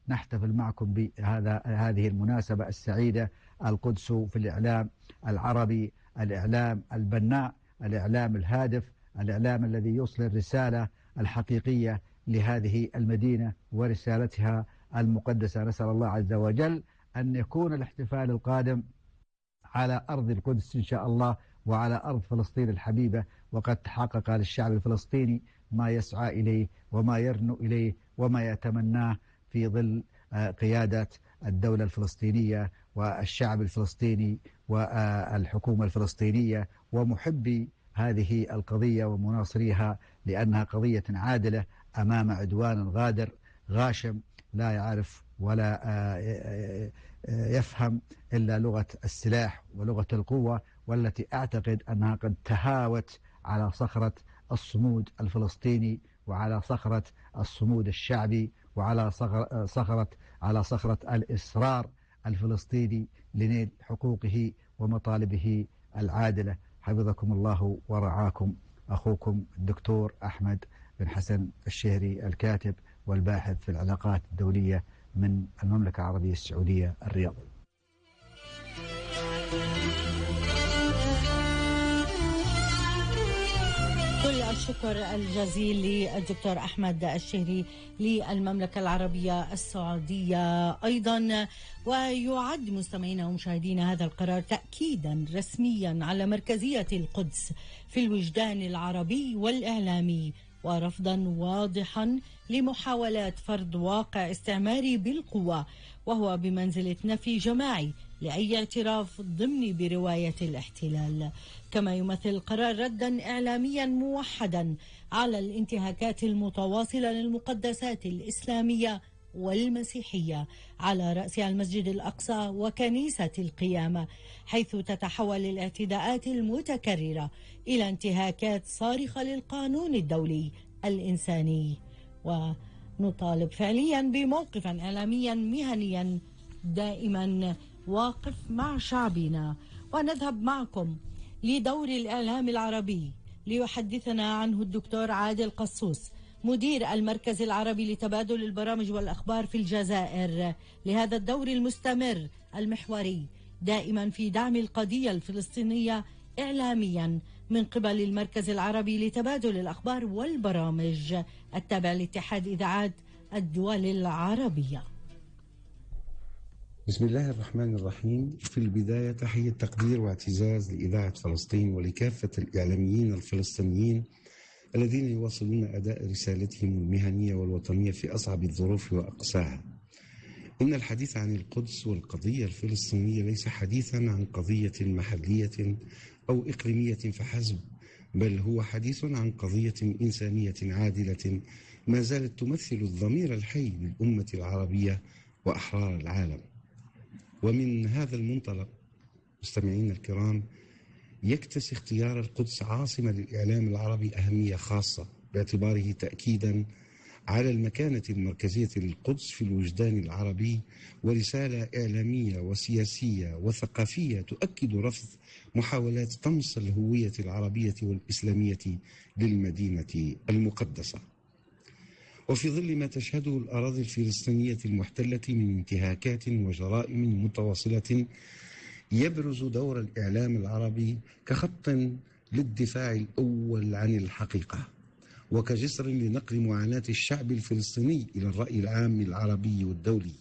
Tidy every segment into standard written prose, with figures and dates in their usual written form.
نحتفل معكم هذه المناسبة السعيدة. القدس في الإعلام العربي، الإعلام البناء، الإعلام الهادف، الإعلام الذي يوصل الرسالة الحقيقية لهذه المدينة ورسالتها المقدسة. نسأل الله عز وجل أن يكون الاحتفال القادم على أرض القدس إن شاء الله، وعلى أرض فلسطين الحبيبة، وقد تحقق للشعب الفلسطيني ما يسعى إليه وما يرنو إليه وما يتمناه في ظل قيادة الدولة الفلسطينية والشعب الفلسطيني والحكومة الفلسطينية ومحبي هذه القضية ومناصريها، لأنها قضية عادلة أمام عدوان غادر غاشم لا يعرف ولا يفهم إلا لغة السلاح ولغة القوة، والتي أعتقد أنها قد تهاوت على صخرة الصمود الفلسطيني وعلى صخرة الصمود الشعبي وعلى صخرة الإصرار الفلسطيني لنيل حقوقه ومطالبه العادلة. حفظكم الله ورعاكم. أخوكم الدكتور أحمد بن حسن الشهري، الكاتب والباحث في العلاقات الدولية من المملكة العربية السعودية، الرياض. كل الشكر الجزيل للدكتور أحمد الشهري للمملكة العربية السعودية أيضا. ويعد مستمعينا ومشاهدينا هذا القرار تأكيدا رسميا على مركزية القدس في الوجدان العربي والإعلامي، ورفضا واضحا لمحاولات فرض واقع استعماري بالقوة، وهو بمنزلة نفي جماعي لأي اعتراف ضمني برواية الاحتلال. كما يمثل القرار ردا إعلاميا موحدا على الانتهاكات المتواصلة للمقدسات الإسلامية والمسيحية، على رأسها المسجد الأقصى وكنيسة القيامة، حيث تتحول الاعتداءات المتكررة إلى انتهاكات صارخة للقانون الدولي الإنساني. ونطالب فعليا بموقفا إعلاميا مهنيا دائما واقف مع شعبنا. ونذهب معكم لدور الإعلام العربي ليحدثنا عنه الدكتور عادل قصوص، مدير المركز العربي لتبادل البرامج والأخبار في الجزائر، لهذا الدور المستمر المحوري دائما في دعم القضية الفلسطينية إعلاميا من قبل المركز العربي لتبادل الأخبار والبرامج التابع لاتحاد إذاعات الدول العربية. بسم الله الرحمن الرحيم. في البداية تحية تقدير واعتزاز لإذاعة فلسطين ولكافة الإعلاميين الفلسطينيين الذين يواصلون أداء رسالتهم المهنية والوطنية في أصعب الظروف وأقساها. إن الحديث عن القدس والقضية الفلسطينية ليس حديثا عن قضية محلية أو إقليمية فحسب، بل هو حديث عن قضية إنسانية عادلة ما زالت تمثل الضمير الحي للأمة العربية وأحرار العالم. ومن هذا المنطلق مستمعينا الكرام، يكتسي اختيار القدس عاصمة للإعلام العربي أهمية خاصة، باعتباره تأكيدا على المكانة المركزية للقدس في الوجدان العربي، ورسالة إعلامية وسياسية وثقافية تؤكد رفض محاولات طمس الهوية العربية والإسلامية للمدينة المقدسة. وفي ظل ما تشهده الأراضي الفلسطينية المحتلة من انتهاكات وجرائم متواصلة، يبرز دور الإعلام العربي كخط للدفاع الأول عن الحقيقة، وكجسر لنقل معاناة الشعب الفلسطيني إلى الرأي العام العربي والدولي.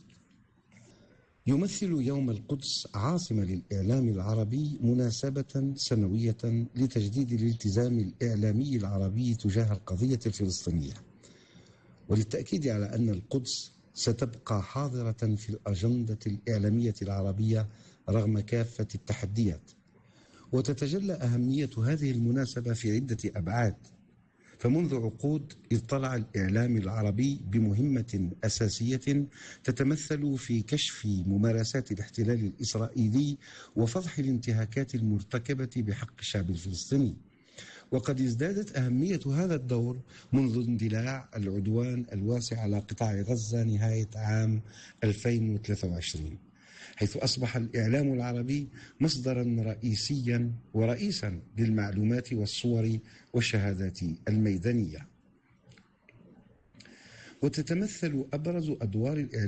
يمثل يوم القدس عاصمة للإعلام العربي مناسبة سنوية لتجديد الالتزام الإعلامي العربي تجاه القضية الفلسطينية، وللتأكيد على أن القدس ستبقى حاضرة في الأجندة الإعلامية العربية رغم كافة التحديات. وتتجلى أهمية هذه المناسبة في عدة أبعاد، فمنذ عقود اطلع الإعلام العربي بمهمة أساسية تتمثل في كشف ممارسات الاحتلال الإسرائيلي وفضح الانتهاكات المرتكبة بحق الشعب الفلسطيني. وقد ازدادت أهمية هذا الدور منذ اندلاع العدوان الواسع على قطاع غزة نهاية عام 2023، حيث أصبح الإعلام العربي مصدرا رئيسيا ورئيسا للمعلومات والصور والشهادات الميدانية. وتتمثل أبرز أدوار الإعلام